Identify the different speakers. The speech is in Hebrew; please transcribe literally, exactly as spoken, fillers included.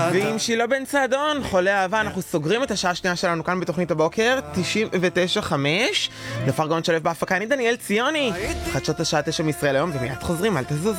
Speaker 1: ועם שילה בן צעדון, חולה אהבה, אנחנו סוגרים את השעה השנייה שלנו כאן בתוכנית הבוקר, תשעים ותשע חמש. נופר גאון שלב בהפקה, אני דניאל ציוני. חדשות השעה תשע מישראל היום, ומיד חוזרים, אל תזוזו.